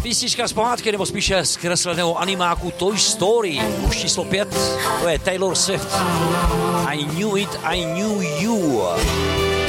Písnička z pohádky, nebo spíše z kresleného animáku Toy Story. Už číslo 5, to je Taylor Swift. I knew it, I knew you.